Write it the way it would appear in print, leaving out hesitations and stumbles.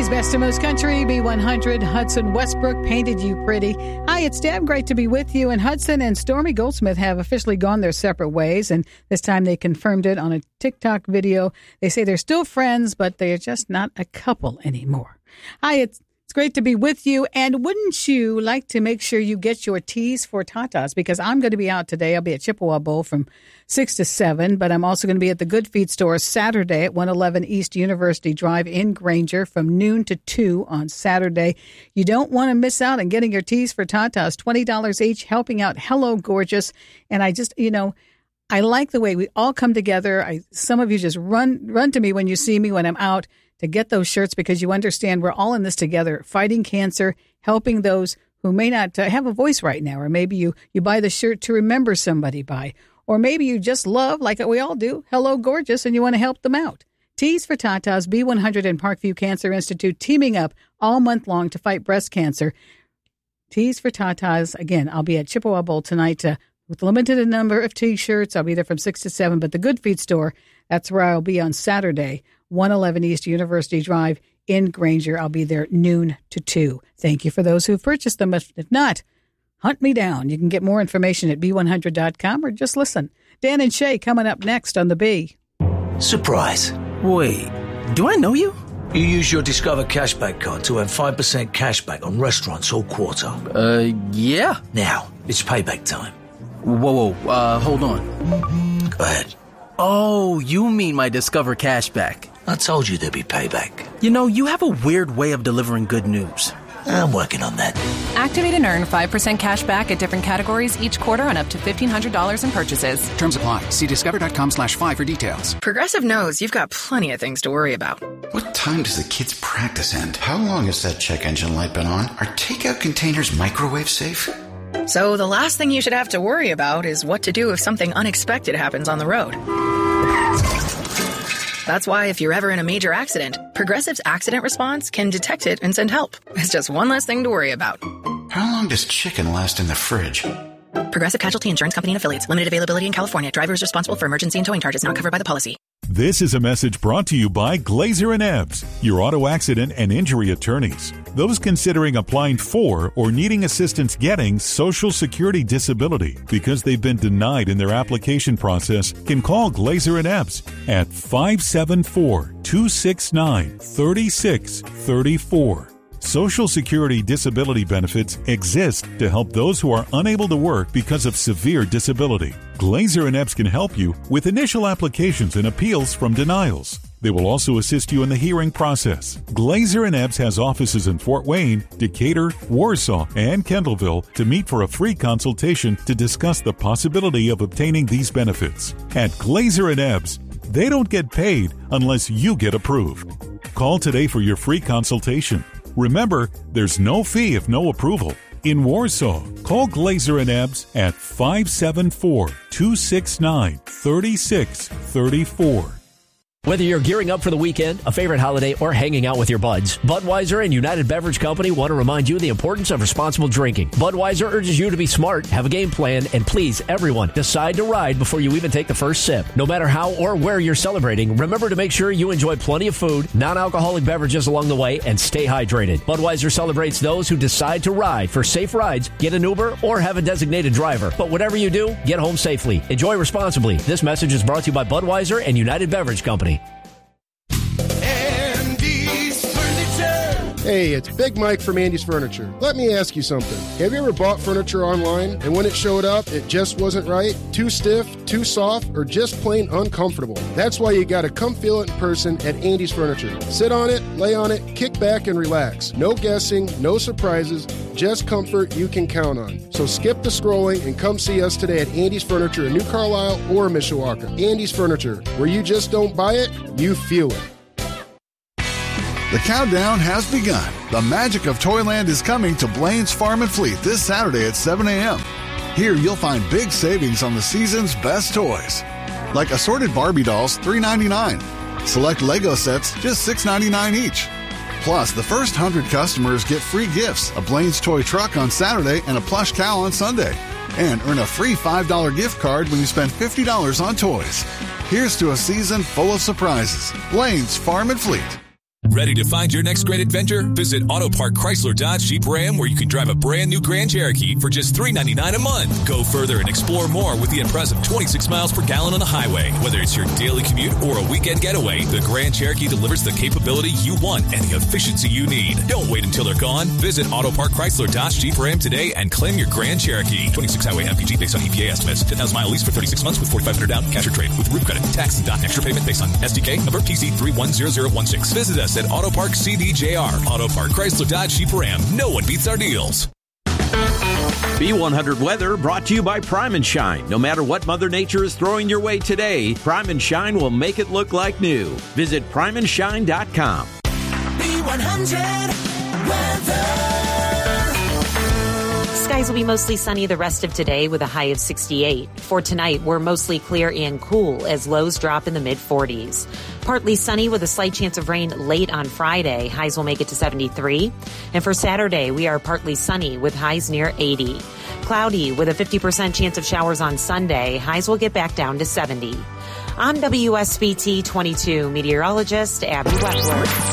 Today's Best of Most Country, B100, Hudson Westbrook, Painted You Pretty. Hi, it's Deb. Great to be with you. And Hudson and Stormy Goldsmith have officially gone their separate ways, and this time they confirmed it on a TikTok video. They say they're still friends, but they're just not a couple anymore. Hi, it's great to be with you. And wouldn't you like to make sure you get your teas for Tatas? Because I'm going to be out today. I'll be at Chippewa Bowl from 6 to 7, but I'm also going to be at the Good Feet store Saturday at 111 East University Drive in Granger from noon to 2 on Saturday. You don't want to miss out on getting your teas for Tatas, $20 each, helping out Hello Gorgeous. And I just, I like the way we all come together. Some of you just run to me when you see me when I'm out to get those shirts, because you understand we're all in this together, fighting cancer, helping those who may not have a voice right now. Or maybe you buy the shirt to remember somebody by. Or maybe you just love, like we all do, Hello Gorgeous, and you want to help them out. Teas for Tatas, B100 and Parkview Cancer Institute teaming up all month long to fight breast cancer. Teas for Tatas. Again, I'll be at Chippewa Bowl tonight with a limited number of T-shirts. I'll be there from 6 to 7. But the Good Feet store, that's where I'll be on Saturday, 111 East University Drive in Granger. I'll be there noon to 2. Thank you for those who've purchased them. If not, hunt me down. You can get more information at b100.com or just listen. Dan and Shay coming up next on The B. Surprise. Wait, do I know you? You use your Discover Cashback card to earn 5% cashback on restaurants all quarter. Yeah. Now, it's payback time. Whoa, hold on. Go ahead. Oh, you mean my Discover Cashback. I told you there'd be payback. You have a weird way of delivering good news. I'm working on that. Activate and earn 5% cash back at different categories each quarter on up to $1,500 in purchases. Terms apply. See discover.com/5 for details. Progressive knows you've got plenty of things to worry about. What time does the kids' practice end? How long has that check engine light been on? Are takeout containers microwave safe? So the last thing you should have to worry about is what to do if something unexpected happens on the road. That's why if you're ever in a major accident, Progressive's accident response can detect it and send help. It's just one less thing to worry about. How long does chicken last in the fridge? Progressive Casualty Insurance Company and Affiliates. Limited availability in California. Driver is responsible for emergency and towing charges not covered by the policy. This is a message brought to you by Glazer & Ebbs, your auto accident and injury attorneys. Those considering applying for or needing assistance getting Social Security disability because they've been denied in their application process can call Glazer & Ebbs at 574-269-3634. Social Security disability benefits exist to help those who are unable to work because of severe disability. Glazer & Ebbs can help you with initial applications and appeals from denials. They will also assist you in the hearing process. Glazer & Ebbs has offices in Fort Wayne, Decatur, Warsaw, and Kendallville to meet for a free consultation to discuss the possibility of obtaining these benefits. At Glazer & Ebbs, they don't get paid unless you get approved. Call today for your free consultation. Remember, there's no fee if no approval. In Warsaw, call Glazer & Ebbs at 574-269-3634. Whether you're gearing up for the weekend, a favorite holiday, or hanging out with your buds, Budweiser and United Beverage Company want to remind you the importance of responsible drinking. Budweiser urges you to be smart, have a game plan, and please, everyone, decide to ride before you even take the first sip. No matter how or where you're celebrating, remember to make sure you enjoy plenty of food, non-alcoholic beverages along the way, and stay hydrated. Budweiser celebrates those who decide to ride. For safe rides, get an Uber or have a designated driver. But whatever you do, get home safely. Enjoy responsibly. This message is brought to you by Budweiser and United Beverage Company. Hey, it's Big Mike from Andy's Furniture. Let me ask you something. Have you ever bought furniture online and when it showed up, it just wasn't right? Too stiff, too soft, or just plain uncomfortable? That's why you gotta come feel it in person at Andy's Furniture. Sit on it, lay on it, kick back and relax. No guessing, no surprises, just comfort you can count on. So skip the scrolling and come see us today at Andy's Furniture in New Carlisle or Mishawaka. Andy's Furniture, where you just don't buy it, you feel it. The countdown has begun. The magic of Toyland is coming to Blaine's Farm and Fleet this Saturday at 7 a.m. Here you'll find big savings on the season's best toys, like assorted Barbie dolls, $3.99. Select Lego sets, just $6.99 each. Plus, the first 100 customers get free gifts, a Blaine's toy truck on Saturday and a plush cow on Sunday. And earn a free $5 gift card when you spend $50 on toys. Here's to a season full of surprises. Blaine's Farm and Fleet. Ready to find your next great adventure? Visit Auto Park Chrysler Dodge Jeep Ram, where you can drive a brand new Grand Cherokee for just $399 a month. Go further and explore more with the impressive 26 miles per gallon on the highway. Whether it's your daily commute or a weekend getaway, the Grand Cherokee delivers the capability you want and the efficiency you need. Don't wait until they're gone. Visit Auto Park Chrysler Dodge Jeep Ram today and claim your Grand Cherokee. 26 highway MPG based on EPA estimates. 10,000 mile lease for 36 months with $4,500 down. Cash or trade with roof credit. Tax and extra payment based on SDK number TC310016. Visit us at Auto Park CDJR. Auto Park Chrysler Dodge Jeep Ram. No one beats our deals. B100 weather brought to you by Prime and Shine. No matter what Mother Nature is throwing your way today, Prime and Shine will make it look like new. Visit primeandshine.com. B100 weather. Skies will be mostly sunny the rest of today with a high of 68. For tonight, we're mostly clear and cool as lows drop in the mid-40s. Partly sunny with a slight chance of rain late on Friday. Highs will make it to 73. And for Saturday, we are partly sunny with highs near 80. Cloudy with a 50% chance of showers on Sunday. Highs will get back down to 70. I'm WSBT 22 meteorologist Abby Wetler.